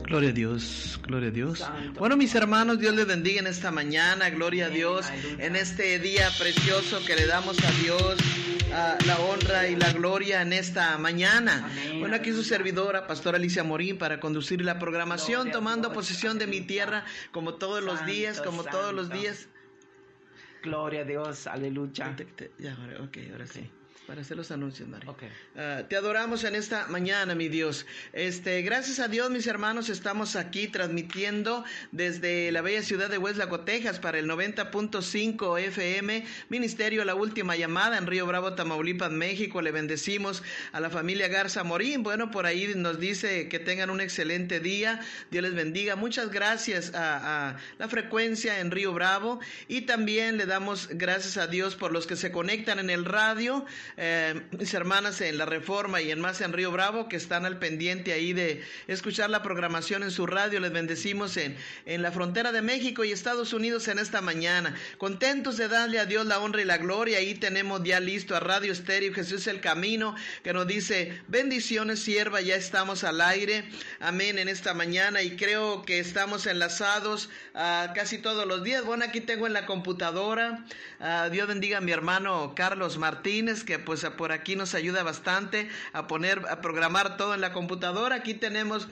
Gloria a Dios, gloria a Dios. Bueno, mis hermanos, Dios les bendiga en esta mañana, gloria a Dios, en este día precioso que le damos a Dios la honra y la gloria en esta mañana. Bueno, aquí su servidora, Pastora Alicia Morín, para conducir la programación, tomando posesión de mi tierra, como todos los días, Gloria a Dios, aleluya. Ahora sí. Para hacer los anuncios, Mari. Okay. Te adoramos en esta mañana, mi Dios. Gracias a Dios, mis hermanos, estamos aquí transmitiendo desde la bella ciudad de Weslaco, Texas, para el 90.5 FM, Ministerio La Última Llamada, en Río Bravo, Tamaulipas, México. Le bendecimos a la familia Garza Morín. Bueno, por ahí nos dice que tengan un excelente día. Dios les bendiga. Muchas gracias a la frecuencia en Río Bravo. Y también le damos gracias a Dios por los que se conectan en el radio. Mis hermanas en La Reforma y en más en Río Bravo, que están al pendiente ahí de escuchar la programación en su radio. Les bendecimos en la frontera de México y Estados Unidos en esta mañana, contentos de darle a Dios la honra y la gloria. Ahí tenemos ya listo a Radio Estéreo Jesús el Camino, que nos dice: bendiciones, sierva, ya estamos al aire, amén, en esta mañana, y creo que estamos enlazados casi todos los días. Bueno, aquí tengo en la computadora, Dios bendiga a mi hermano Carlos Martínez, que pues por aquí nos ayuda bastante a programar todo en la computadora. Aquí tenemos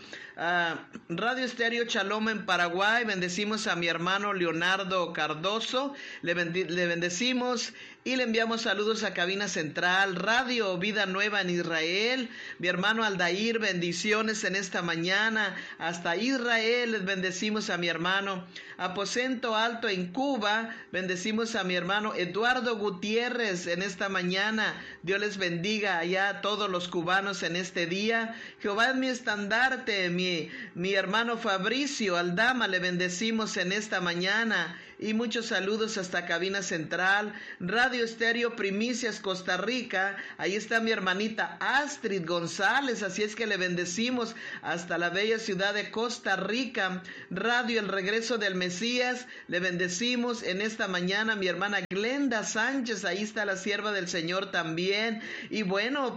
Radio Estéreo Shalom en Paraguay. Bendecimos a mi hermano Leonardo Cardoso, le bendecimos y le enviamos saludos a Cabina Central. Radio Vida Nueva en Israel, mi hermano Aldair, bendiciones en esta mañana hasta Israel. Les bendecimos a mi hermano Aposento Alto en Cuba. Bendecimos a mi hermano Eduardo Gutiérrez en esta mañana. Dios les bendiga allá a todos los cubanos en este día. Jehová es mi estandarte. Mi hermano Fabricio Aldama, le bendecimos en esta mañana. Y muchos saludos hasta Cabina Central. Radio Estéreo Primicias Costa Rica, ahí está mi hermanita Astrid González, así es que le bendecimos hasta la bella ciudad de Costa Rica. Radio El Regreso del Mesías, le bendecimos en esta mañana mi hermana Glenda Sánchez, ahí está la sierva del Señor también. Y bueno,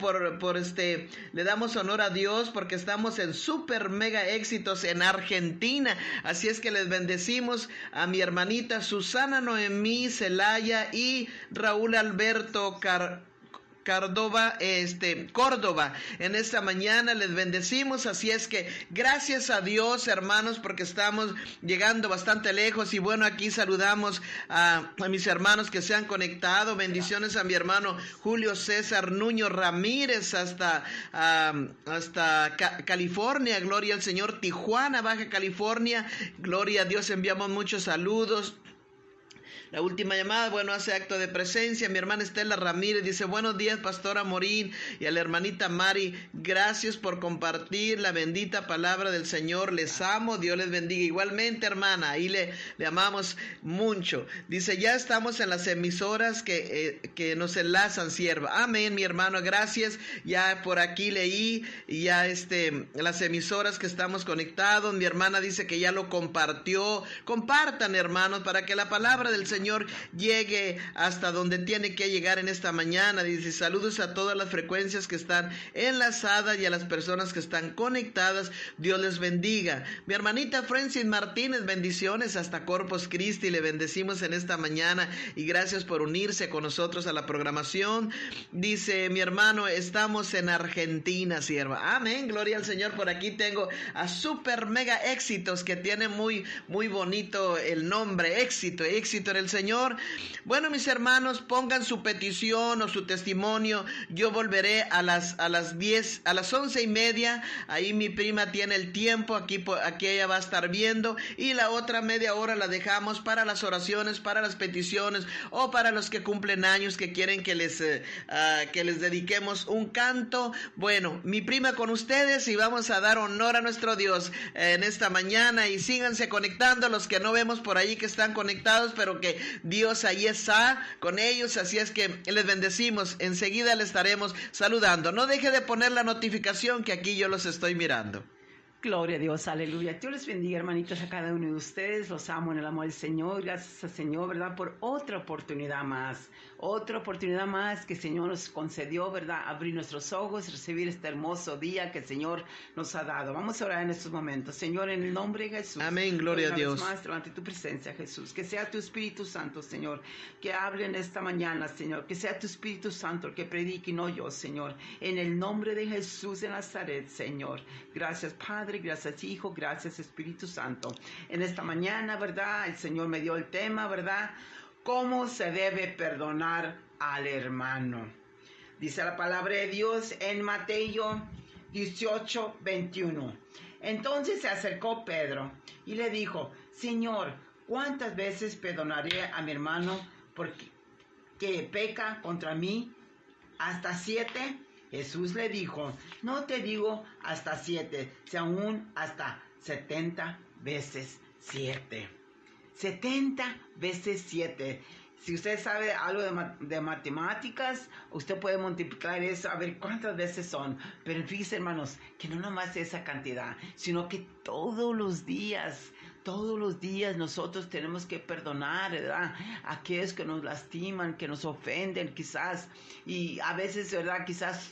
le damos honor a Dios porque estamos en super mega éxitos en Argentina, así es que les bendecimos a mi hermanita Susana Noemí Celaya y Raúl Alberto Córdoba. En esta mañana les bendecimos, así es que gracias a Dios, hermanos, porque estamos llegando bastante lejos. Y bueno, aquí saludamos a mis hermanos que se han conectado. Bendiciones a mi hermano Julio César Nuño Ramírez hasta California, gloria al Señor. Tijuana, Baja California, gloria a Dios, enviamos muchos saludos. La última llamada, bueno, hace acto de presencia. Mi hermana Estela Ramírez dice: buenos días, Pastora Morín, y a la hermanita Mari, gracias por compartir la bendita palabra del Señor. Les amo, Dios les bendiga. Igualmente, hermana, ahí le amamos mucho. Dice: ya estamos en las emisoras que nos enlazan, sierva. Amén, mi hermano, gracias. Ya por aquí leí, y ya las emisoras que estamos conectados. Mi hermana dice que ya lo compartió. Compartan, hermanos, para que la palabra del Señor llegue hasta donde tiene que llegar en esta mañana. Dice: saludos a todas las frecuencias que están enlazadas y a las personas que están conectadas. Dios les bendiga. Mi hermanita Francis Martínez, bendiciones hasta Corpus Christi, le bendecimos en esta mañana y gracias por unirse con nosotros a la programación. Dice mi hermano: estamos en Argentina, sierva. Amén, gloria al Señor. Por aquí tengo a Super Mega Éxitos, que tiene muy bonito el nombre, éxito en el Señor. Bueno, mis hermanos, pongan su petición o su testimonio. Yo volveré a las 10, a las 11:30. Ahí mi prima tiene el tiempo. Aquí ella va a estar viendo. Y la otra media hora la dejamos para las oraciones, para las peticiones o para los que cumplen años, que quieren que les dediquemos un canto. Bueno, mi prima con ustedes, y vamos a dar honor a nuestro Dios en esta mañana. Y síganse conectando los que no vemos por ahí que están conectados, pero que Dios ahí está con ellos, así es que les bendecimos. Enseguida les estaremos saludando. No deje de poner la notificación, que aquí yo los estoy mirando. Gloria a Dios, aleluya. Dios les bendiga, hermanitos, a cada uno de ustedes. Los amo en el amor del Señor. Gracias al Señor, ¿verdad? Por otra oportunidad más. Otra oportunidad más que el Señor nos concedió, ¿verdad? Abrir nuestros ojos, recibir este hermoso día que el Señor nos ha dado. Vamos a orar en estos momentos. Señor, en el nombre de Jesús. Amén, gloria a Dios. Más delante de tu presencia, Jesús. Que sea tu Espíritu Santo, Señor, que hable en esta mañana, Señor. Que sea tu Espíritu Santo el que predique y no yo, Señor. En el nombre de Jesús de Nazaret, Señor. Gracias, Padre. Gracias, Hijo, gracias, Espíritu Santo. En esta mañana, ¿verdad? El Señor me dio el tema, ¿verdad? ¿Cómo se debe perdonar al hermano? Dice la palabra de Dios en Mateo 18:21. Entonces se acercó Pedro y le dijo, Señor, ¿cuántas veces perdonaré a mi hermano porque que peca contra mí? ¿Hasta 7? Jesús le dijo, no te digo hasta 7, si aún hasta 70 veces 7. 70 veces 7. Si usted sabe algo de matemáticas, usted puede multiplicar eso, a ver cuántas veces son. Pero fíjense, hermanos, que no nomás esa cantidad, sino que todos los días nosotros tenemos que perdonar, ¿verdad? A aquellos que nos lastiman, que nos ofenden, quizás. Y a veces, ¿verdad? Quizás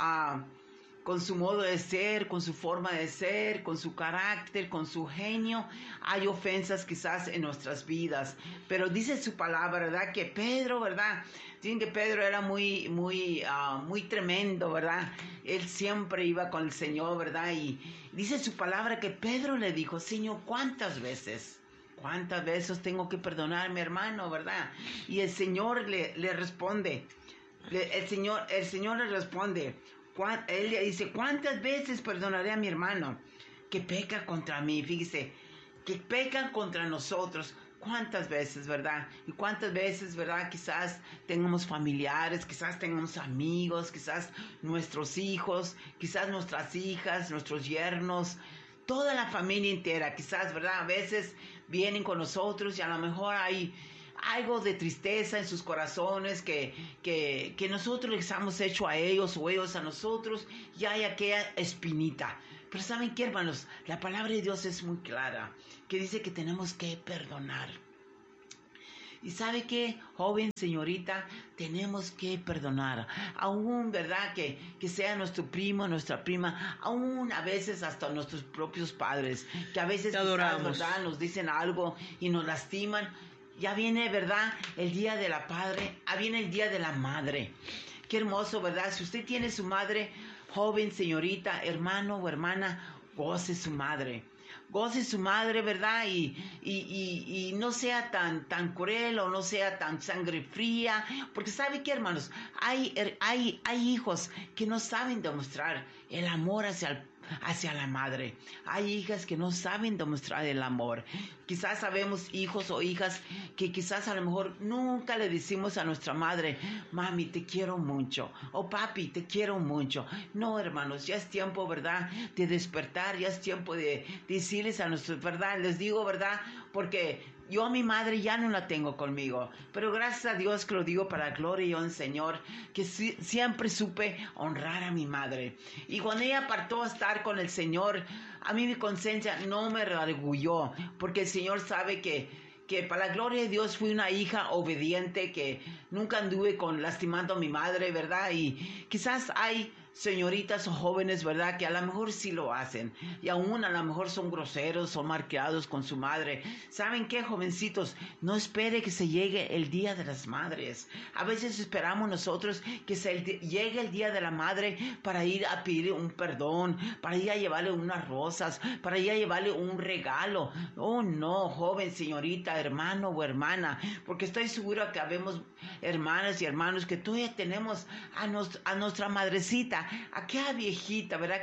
con su modo de ser, con su forma de ser, con su carácter, con su genio, hay ofensas quizás en nuestras vidas. Pero dice su palabra, ¿verdad? Que Pedro, ¿verdad? Dicen que Pedro era muy tremendo, ¿verdad? Él siempre iba con el Señor, ¿verdad? Y dice su palabra que Pedro le dijo, Señor, ¿cuántas veces? ¿Cuántas veces tengo que perdonar a mi hermano, verdad? Y el Señor le responde, el Señor le responde, él le dice, ¿cuántas veces perdonaré a mi hermano que peca contra mí? Fíjese, que pecan contra nosotros. ¿Cuántas veces, verdad? Y cuántas veces, verdad, quizás tengamos familiares, quizás tengamos amigos, quizás nuestros hijos, quizás nuestras hijas, nuestros yernos, toda la familia entera, quizás, verdad, a veces vienen con nosotros y a lo mejor hay algo de tristeza en sus corazones que nosotros les hemos hecho a ellos o ellos a nosotros, y hay aquella espinita. Pero ¿saben qué, hermanos? La palabra de Dios es muy clara, que dice que tenemos que perdonar. Y ¿sabe qué, joven, señorita? Tenemos que perdonar. Aún, ¿verdad? Que sea nuestro primo, nuestra prima, aún a veces hasta nuestros propios padres, que a veces quizás, ¿verdad? Nos dicen algo y nos lastiman. Ya viene, ¿verdad? El día de la padre, viene el día de la madre. Qué hermoso, ¿verdad? Si usted tiene su madre, joven, señorita, hermano o hermana, goce su madre. Goce su madre, ¿verdad? Y no sea tan cruel o no sea tan sangre fría. Porque ¿sabe qué, hermanos? Hay hijos que no saben demostrar el amor hacia la madre. Hay hijas que no saben demostrar el amor. Quizás sabemos hijos o hijas que quizás a lo mejor nunca le decimos a nuestra madre, mami, te quiero mucho, o papi, te quiero mucho. No, hermanos, ya es tiempo, ¿verdad?, de despertar, ya es tiempo de decirles a nuestros, ¿verdad? Les digo, ¿verdad? Porque yo a mi madre ya no la tengo conmigo, pero gracias a Dios que lo digo para la gloria y honra, Señor, que siempre supe honrar a mi madre. Y cuando ella partó a estar con el Señor, a mí mi conciencia no me redarguyó, porque el Señor sabe que para la gloria de Dios fui una hija obediente, que nunca anduve lastimando a mi madre, ¿verdad? Y quizás hay señoritas o jóvenes, ¿verdad?, que a lo mejor sí lo hacen, y aún a lo mejor son groseros, son malcriados con su madre. ¿Saben qué, jovencitos? No espere que se llegue el Día de las Madres. A veces esperamos nosotros que llegue el Día de la Madre para ir a pedir un perdón, para ir a llevarle unas rosas, para ir a llevarle un regalo. Oh, no, joven, señorita, hermano o hermana, porque estoy seguro que habemos hermanas y hermanos que todavía tenemos a nuestra madrecita, aquella viejita, ¿verdad?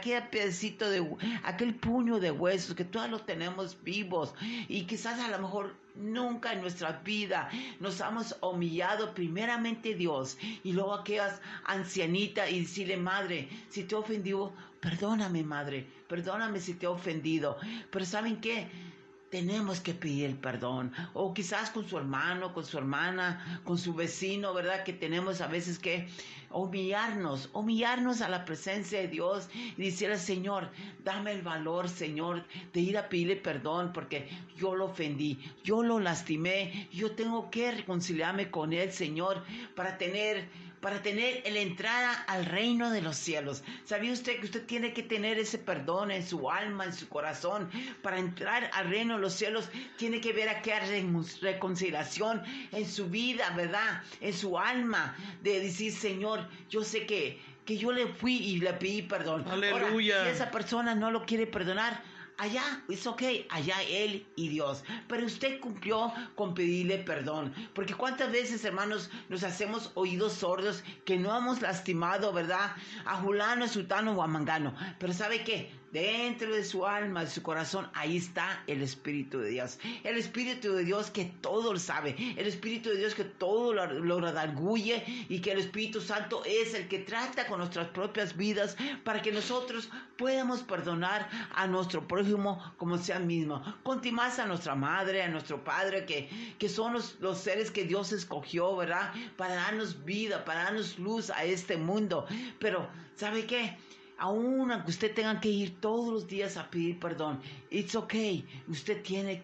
Aquel puño de huesos que todavía lo tenemos vivos, y quizás a lo mejor nunca en nuestra vida nos hemos humillado primeramente Dios y luego aquellas ancianitas, y decirle, madre, si te he ofendido, perdóname, madre, perdóname si te he ofendido. Pero ¿saben qué? tenemos que pedir el perdón. O quizás con su hermano, con su hermana, con su vecino, ¿verdad? Que tenemos a veces que humillarnos a la presencia de Dios y decirle, Señor, dame el valor, Señor, de ir a pedirle perdón porque yo lo ofendí, yo lo lastimé, yo tengo que reconciliarme con Él, Señor, para tener la entrada al reino de los cielos. ¿Sabía usted que usted tiene que tener ese perdón en su alma, en su corazón? Para entrar al reino de los cielos, tiene que ver aquella reconciliación en su vida, ¿verdad? En su alma, de decir, Señor, yo sé que yo le fui y le pedí perdón. Aleluya. Ahora, si esa persona no lo quiere perdonar, allá, es ok, allá él y Dios. Pero usted cumplió con pedirle perdón. Porque cuántas veces, hermanos, nos hacemos oídos sordos que no hemos lastimado, ¿verdad? A Julano, a Sultano o a Mangano. Pero ¿sabe qué? Dentro de su alma, de su corazón, ahí está el Espíritu de Dios. El Espíritu de Dios que todo lo sabe. El Espíritu de Dios que todo lo redarguye. Y que el Espíritu Santo es el que trata con nuestras propias vidas para que nosotros podamos perdonar a nuestro prójimo como sea mismo. Contimás a nuestra madre, a nuestro padre, que son los seres que Dios escogió, ¿verdad? Para darnos vida, para darnos luz a este mundo. Pero, ¿sabe qué? Aún aunque usted tenga que ir todos los días a pedir perdón, it's okay. Usted tiene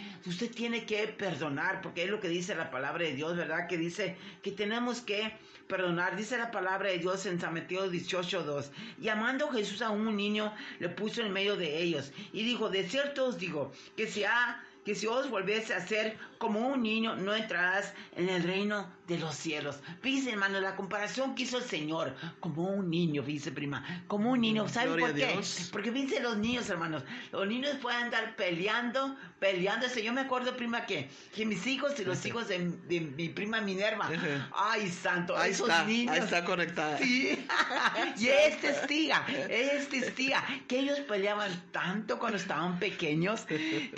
que perdonar, porque es lo que dice la palabra de Dios, ¿verdad? Que dice que tenemos que perdonar. Dice la palabra de Dios en San Mateo 18:2. Y amando Jesús a un niño, le puso en medio de ellos. Y dijo, de cierto os digo, que si os volviese a ser como un niño, no entrarás en el reino de los cielos. Fíjense, hermano, la comparación que hizo el Señor, como un niño, fíjense, prima, como un niño. ¿Saben por qué? Porque fíjense los niños, hermanos, los niños pueden andar peleándose. Yo me acuerdo, prima, que mis hijos y los hijos de mi prima Minerva, ay, santo, ahí esos está, niños. Ahí está conectada. Sí, y es testiga, que ellos peleaban tanto cuando estaban pequeños,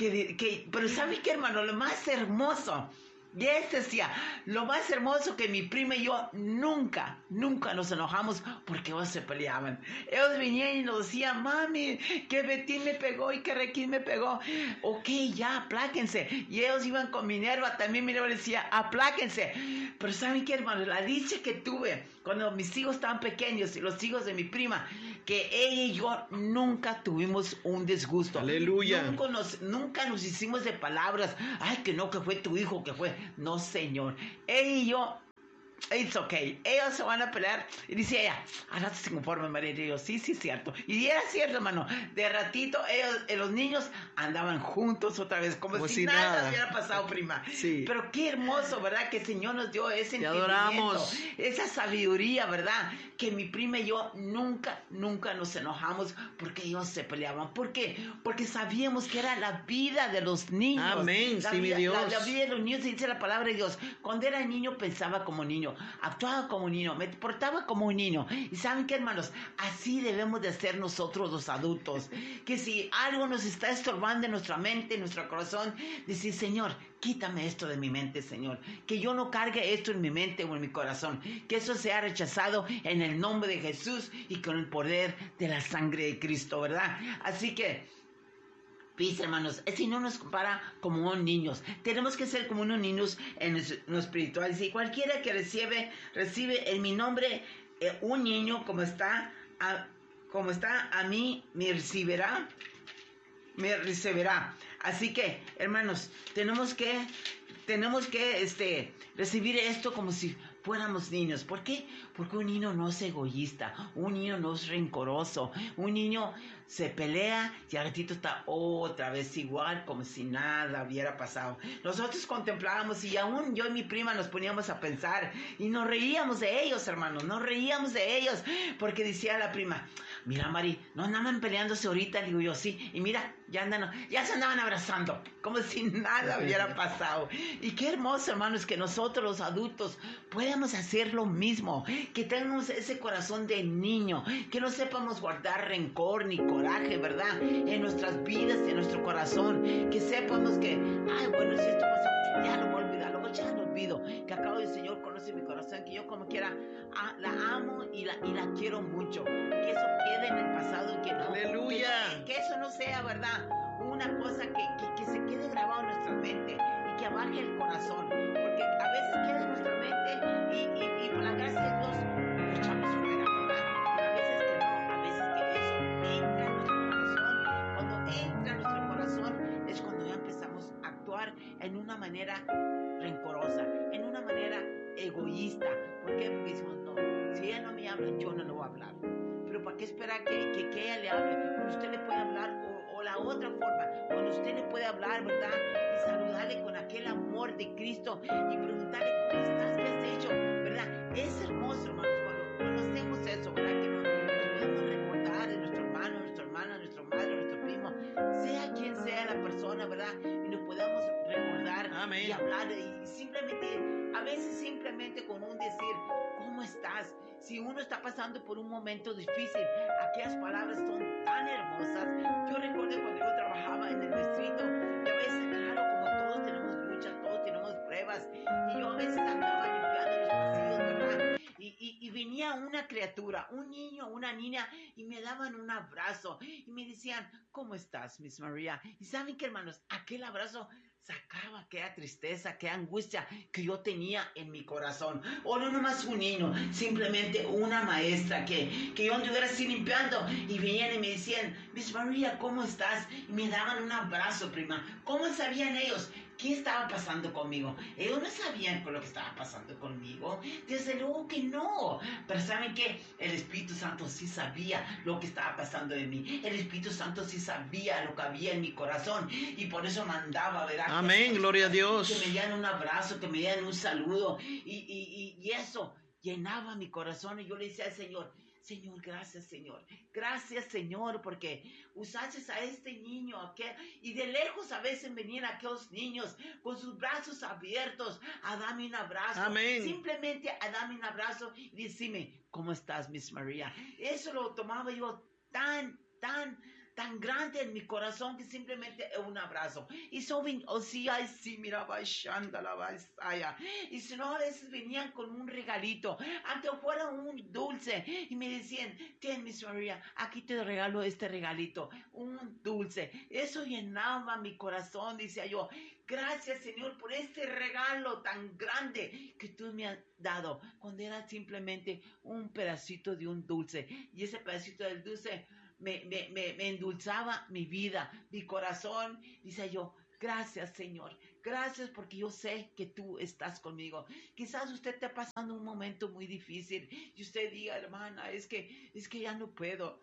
pero ¿sabe qué, hermano? Lo más hermoso, y decía, lo más hermoso, que mi prima y yo nunca nos enojamos porque ellos se peleaban. Ellos venían y nos decían, mami, que Betín me pegó y que Requín me pegó. Ok, ya, apláquense. Y ellos iban con Minerva, también Minerva decía, apláquense. Pero ¿saben qué, hermano? La dicha que tuve cuando mis hijos estaban pequeños y los hijos de mi prima, que ella y yo nunca tuvimos un disgusto. Aleluya. Nunca nos hicimos de palabras, ay, que no, que fue tu hijo, que fue. No, Señor. Ella y yo, it's okay. Ellos se van a pelear. Y dice ella, al rato se conforme, María. Y yo, sí, es cierto. Y era cierto, hermano. De ratito, los niños andaban juntos otra vez, como si nada hubiera pasado, prima. Sí. Pero qué hermoso, ¿verdad? Que el Señor nos dio ese entendimiento, esa sabiduría, ¿verdad? Que mi prima y yo nunca nos enojamos porque ellos se peleaban. ¿Por qué? Porque sabíamos que era la vida de los niños. Amén, sí, mi Dios. La vida de los niños, se dice la palabra de Dios. Cuando era niño pensaba como niño, actuaba como niño, me portaba como un niño. Y ¿saben qué, hermanos? Así debemos de ser nosotros los adultos. Que si algo nos está estorbando en nuestra mente, en nuestro corazón, decir, Señor, quítame esto de mi mente, Señor. Que yo no cargue esto en mi mente o en mi corazón. Que eso sea rechazado en el nombre de Jesús y con el poder de la sangre de Cristo, ¿verdad? Así que, pues, hermanos, si no nos compara como niños, tenemos que ser como unos niños en lo espiritual. Si cualquiera que recibe en mi nombre un niño como está a mí, me recibirá. Así que, hermanos, tenemos que recibir esto como si fuéramos niños. ¿Por qué? Porque un niño no es egoísta, un niño no es rencoroso, un niño se pelea y al ratito está otra vez igual, como si nada hubiera pasado. Nosotros contemplábamos y aún yo y mi prima nos poníamos a pensar y nos reíamos de ellos, hermanos, porque decía la prima, mira, Mari, no andaban peleándose ahorita. Digo yo, sí, y mira, ya se andaban abrazando, como si nada hubiera pasado. Y qué hermoso, hermanos, que nosotros los adultos podamos hacer lo mismo, que tengamos ese corazón de niño, que no sepamos guardar rencor ni coraje, ¿verdad? En nuestras vidas, en nuestro corazón, que sepamos que, ay, bueno, si esto pasó, ya lo voy a olvidar, luego ya lo olvido, que acabo del Señor conoce mi corazón, que yo como quiera la amo y la quiero mucho, que eso quede en el pasado, que no, ¡aleluya! Que eso no sea, ¿verdad? una cosa que se quede grabado en nuestra mente y que baje el corazón, porque a veces queda en nuestra mente y por la gracia de Dios lo echamos fuera, ¿verdad? Pero a veces que no, a veces que eso entra en nuestro corazón. Cuando entra en nuestro corazón es cuando ya empezamos a actuar en una manera rencorosa, en una manera egoísta. ¿Por qué? Porque decimos, no, si ella no me habla, yo no le voy a hablar. Pero ¿para qué esperar que ella le hable? Cuando usted le puede hablar, o la otra forma, cuando usted le puede hablar, ¿verdad? Y saludarle con aquel amor de Cristo y preguntarle, ¿cómo estás? ¿Qué has hecho? ¿Verdad? Es hermoso, hermanos, cuando hacemos eso, ¿verdad? Que nos podemos recordar de nuestro hermano, nuestra hermana, nuestra madre, nuestro primo, sea quien sea la persona, ¿verdad? Y nos podamos recordar Amén. y hablar y simplemente, a veces simplemente con un decir, ¿cómo estás? Si uno está pasando por un momento difícil, aquellas palabras son tan hermosas. Yo recuerdo cuando yo trabajaba en el distrito, y a veces, claro, como todos tenemos luchas, todos tenemos pruebas, y yo a veces andaba limpiando los pasillos, ¿verdad? Y venía una criatura, un niño, una niña, y me daban un abrazo, y me decían, ¿cómo estás, Miss María? Y ¿saben qué, hermanos? Aquel abrazo sacaba aquella tristeza, aquella angustia que yo tenía en mi corazón. O no nomás un niño, simplemente una maestra que yo anduviera así limpiando y venían y me decían, Miss María, ¿cómo estás? Y me daban un abrazo, prima. ¿Cómo sabían ellos qué estaba pasando conmigo? Ellos no sabían con lo que estaba pasando conmigo. Desde luego que no. Pero ¿saben qué? El Espíritu Santo sí sabía lo que estaba pasando en mí. El Espíritu Santo sí sabía lo que había en mi corazón. Y por eso mandaba, ¿verdad? Amén, gloria a Dios. Que me dieran un abrazo, que me dieran un saludo. Y eso llenaba mi corazón. Y yo le decía al Señor, Señor, gracias, Señor. Gracias, Señor, porque usaste a este niño, y de lejos a veces venían aquellos niños con sus brazos abiertos a darme un abrazo. Amén. Simplemente a darme un abrazo y decirme, ¿cómo estás, Miss María? Eso lo tomaba yo tan grande en mi corazón que simplemente un abrazo. Y miraba, y si no, a veces venían con un regalito, aunque fuera un dulce, y me decían, ten, Miss María, aquí te regalo este regalito, un dulce. Eso llenaba mi corazón, decía yo, gracias, Señor, por este regalo tan grande que tú me has dado, cuando era simplemente un pedacito de un dulce. Y ese pedacito del dulce me endulzaba mi vida, mi corazón. Dice yo, gracias, Señor, gracias porque yo sé que tú estás conmigo. Quizás usted esté pasando un momento muy difícil y usted diga, hermana, es que ya no puedo.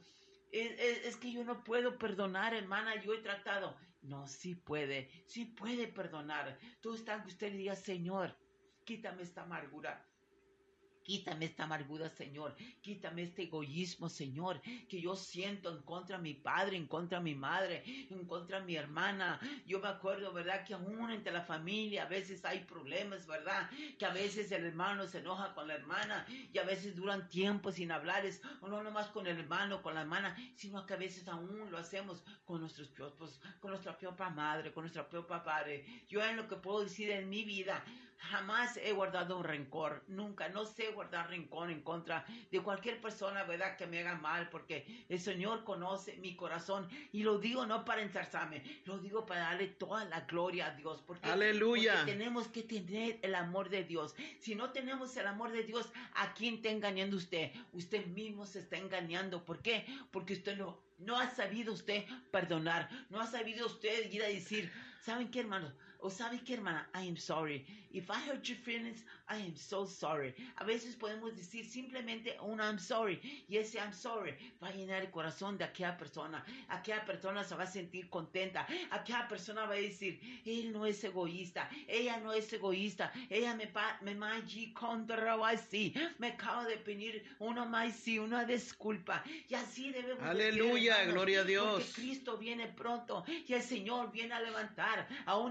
Es que yo no puedo perdonar, hermana, yo he tratado. No, sí puede perdonar. Todo está que usted le diga, Señor, quítame esta amargura. Quítame esta amargura, Señor. Quítame este egoísmo, Señor, que yo siento en contra de mi padre, en contra de mi madre, en contra de mi hermana. Yo me acuerdo, ¿verdad? Que aún entre la familia a veces hay problemas, ¿verdad? Que a veces el hermano se enoja con la hermana y a veces duran tiempo sin hablarles, o no nomás con el hermano, con la hermana, sino que a veces aún lo hacemos con nuestros propios, con nuestra propia madre, con nuestra propia padre. Yo en lo que puedo decir en mi vida, jamás he guardado un rencor, nunca, no sé guardar rencor en contra de cualquier persona, ¿verdad? Que me haga mal, porque el Señor conoce mi corazón, y lo digo no para ensalzarme, lo digo para darle toda la gloria a Dios, porque, ¡aleluya! Porque tenemos que tener el amor de Dios. Si no tenemos el amor de Dios, ¿a quién está engañando usted? Usted mismo se está engañando. ¿Por qué? Porque usted no ha sabido usted perdonar, no ha sabido usted ir a decir, ¿saben qué, hermanos? O ¿saben qué, hermana? I am sorry. If I hurt your feelings, I am so sorry. A veces podemos decir simplemente un I'm sorry, y ese I'm sorry va a llenar el corazón de aquella persona. Aquella persona se va a sentir contenta. Aquella persona va a decir, él no es egoísta, ella no es egoísta, ella me acaba de pedir una disculpa. Y así debemos aleluya, de ser, gloria a Dios. porque Cristo viene pronto y el Señor viene a levantar a una iglesia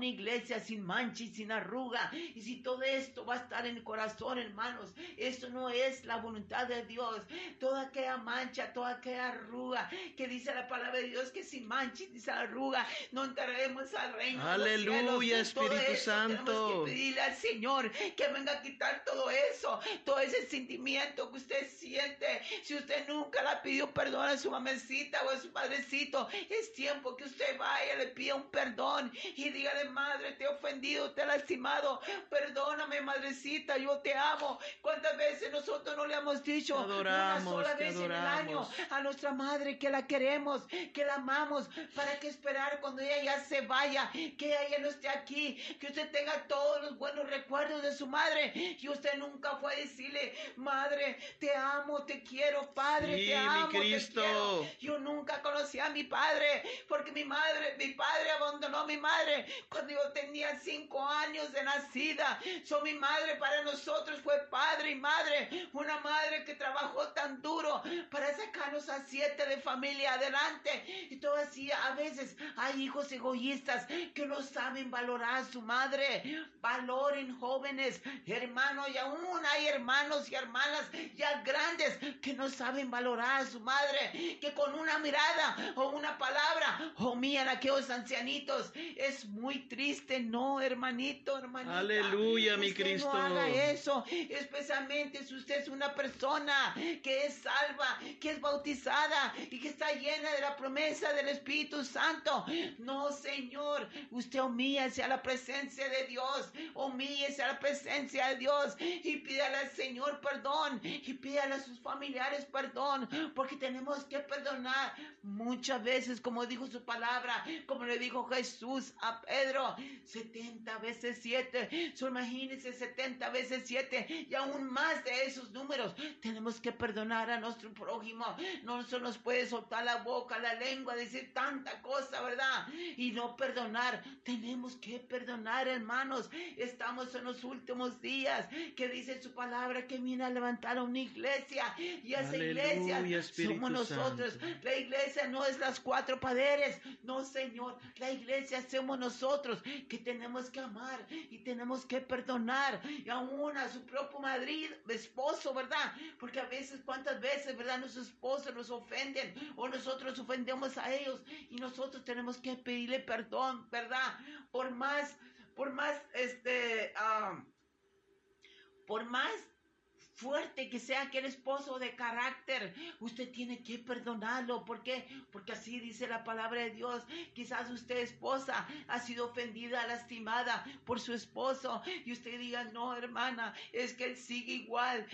iglesia sin mancha y sin arruga. Y si todo esto va a estar en el corazón, hermanos, eso no es la voluntad de Dios. Toda aquella mancha, toda aquella arruga, que dice la palabra de Dios que sin mancha y sin arruga no entraremos al reino de los cielos. Aleluya, Espíritu Santo. Tenemos que pedirle al Señor que venga a quitar todo eso, todo ese sentimiento que usted siente. Si usted nunca le pidió perdón a su mamacita o a su padrecito, es tiempo que usted vaya, le pida un perdón y dígale: madre, te he ofendido, te he lastimado, perdóname, madrecita, yo te amo. ¿Cuántas veces nosotros no le hemos dicho una sola vez en el año a nuestra madre que la queremos, que la amamos? ¿Para qué esperar cuando ella ya se vaya, que ella ya no esté aquí, que usted tenga todos los buenos recuerdos de su madre y usted nunca fue a decirle: madre, te amo, te quiero, padre, sí, te amo, mi Cristo. te quiero? Yo nunca conocí a mi padre porque mi padre abandonó a mi madre cuando yo tenía 5 años de nacida. Mi madre para nosotros fue padre y madre, una madre que trabajó tan duro para sacarnos a 7 de familia adelante. Y todo así, a veces hay hijos egoístas que no saben valorar a su madre. Valoren, jóvenes, hermanos, y aún hay hermanos y hermanas ya grandes que no saben valorar a su madre, que con una mirada o una palabra humillan a aquellos ancianitos. Es muy triste, no, hermanito, hermanita. Aleluya, mi Cristo. No haga eso, especialmente si usted es una persona que es salva, que es bautizada y que está llena de la promesa del Espíritu Santo. No, Señor, usted humíllese a la presencia de Dios, humíllese a la presencia de Dios y pídale al Señor perdón y pídale a sus familiares perdón, porque tenemos que perdonar muchas veces, como dijo su palabra, como le dijo Jesús a Pedro, 70 veces 7. Imagínense, 70 veces 7 y aún más de esos números. Tenemos que perdonar a nuestro prójimo. No se nos puede soltar la boca, la lengua, decir tanta cosa, ¿verdad? Y no perdonar. Tenemos que perdonar, hermanos. Estamos en los últimos días, que dice su palabra que viene a levantar a una iglesia, y esa iglesia somos nosotros. Santo. La iglesia no es las 4 paredes, no, Señor. La iglesia somos nosotros, que tenemos que amar y tenemos que perdonar, y aún a su propio marido, esposo, ¿verdad? Porque a veces, cuántas veces, ¿verdad?, nuestros esposos nos ofenden o nosotros ofendemos a ellos, y nosotros tenemos que pedirle perdón, ¿verdad? Por más fuerte que sea aquel esposo de carácter, usted tiene que perdonarlo. ¿Por qué? Porque así dice la palabra de Dios. Quizás usted, esposa, ha sido ofendida, lastimada por su esposo, y usted diga: no, hermana, es que él sigue igual,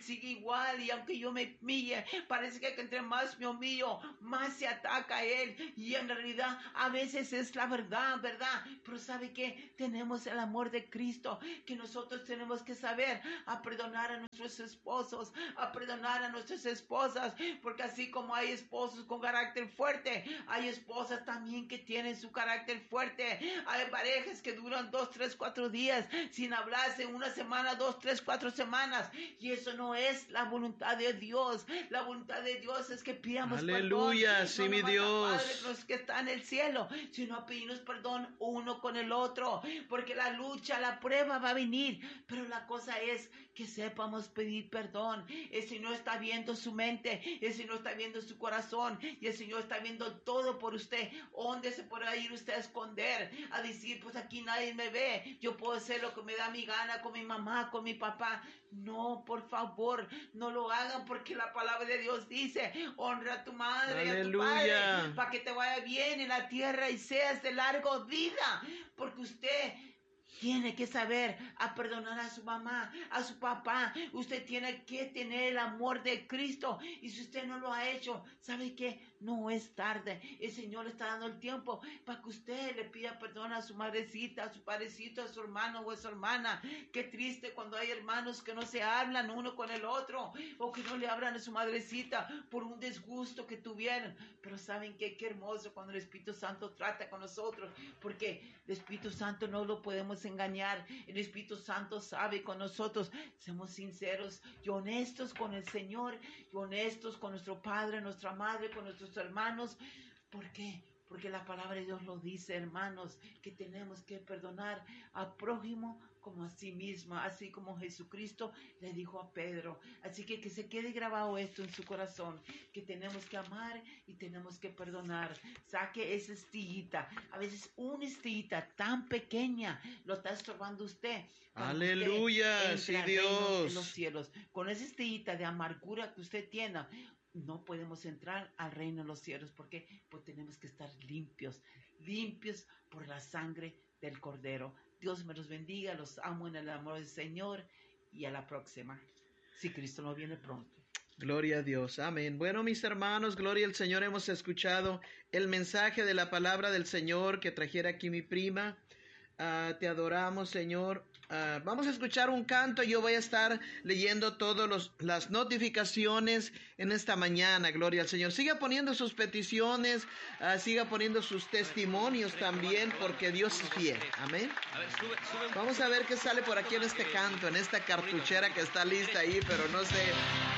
y aunque yo me humille, parece que entre más me humillo, más se ataca a él, y en realidad a veces es la verdad, pero ¿sabe qué? Tenemos el amor de Cristo, que nosotros tenemos que saber a perdonar a nuestros esposos, a perdonar a nuestras esposas, porque así como hay esposos con carácter fuerte, hay esposas también que tienen su carácter fuerte. Hay parejas que duran 2, 3, 4 días sin hablarse, una semana, 2, 3, 4 semanas, y eso no es la voluntad de Dios. La voluntad de Dios es que pidamos aleluya, perdón, sí, no mi Dios, Padre los que está en el cielo, sino a pedirnos perdón uno con el otro, porque la lucha, la prueba va a venir, pero la cosa es que sepamos pedir perdón. El Señor está viendo su mente, el Señor está viendo su corazón, y el Señor está viendo todo por usted. ¿Dónde se podrá ir usted a esconder? A decir: pues aquí nadie me ve, yo puedo hacer lo que me da mi gana con mi mamá, con mi papá. No, por favor, no lo hagan, porque la palabra de Dios dice: honra a tu madre y a tu padre, para que te vaya bien en la tierra y seas de larga vida, porque usted tiene que saber a perdonar a su mamá, a su papá. Usted tiene que tener el amor de Cristo. Y si usted no lo ha hecho, ¿sabe qué? No es tarde. El Señor le está dando el tiempo para que usted le pida perdón a su madrecita, a su padrecito, a su hermano o a su hermana. Qué triste cuando hay hermanos que no se hablan uno con el otro, o que no le hablan a su madrecita por un disgusto que tuvieron. Pero ¿saben qué? Qué hermoso cuando el Espíritu Santo trata con nosotros, porque el Espíritu Santo no lo podemos engañar. El Espíritu Santo sabe con nosotros. Seamos sinceros y honestos con el Señor, y honestos con nuestro Padre, nuestra Madre, con nuestros hermanos. ¿Por qué? porque la palabra de Dios lo dice, hermanos, que tenemos que perdonar al prójimo como a sí mismo, así como Jesucristo le dijo a Pedro. Así que se quede grabado esto en su corazón, que tenemos que amar y tenemos que perdonar. Saque esa estillita, a veces una estillita tan pequeña lo está estorbando usted. Aleluya, sí, Dios. En los cielos, con esa estillita de amargura que usted tiene, no podemos entrar al reino de los cielos. Porque pues tenemos que estar limpios por la sangre del Cordero. Dios me los bendiga, los amo en el amor del Señor, y a la próxima, si Cristo no viene pronto. Gloria a Dios, amén. Bueno, mis hermanos, gloria al Señor, hemos escuchado el mensaje de la palabra del Señor que trajera aquí mi prima. Te adoramos, Señor. Vamos a escuchar un canto. Yo voy a estar leyendo todas las notificaciones en esta mañana. Gloria al Señor. Siga poniendo sus peticiones, siga poniendo sus testimonios también, porque Dios es fiel. Amén. Vamos a ver qué sale por aquí en este canto, en esta cartuchera que está lista ahí, pero no sé.